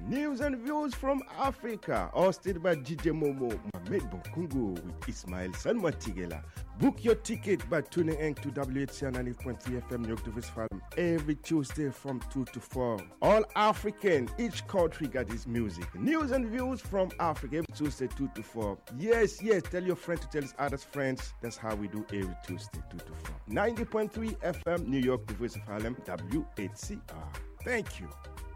News and views from Africa, hosted by DJ Momo, Mohamed Bonkungu with Ismail Sanmatigela. Book your ticket by tuning in to WHCR 90.3 FM New York to Westfalen every Tuesday from 2 to 4. All African, each country got its music. News and views from Africa every Tuesday 2 to 4. Yes, tell your friend to tell his other friends. That's how we do every Tuesday 2 to 4. 90.3 FM New York to Westfalen, WHCR. Thank you.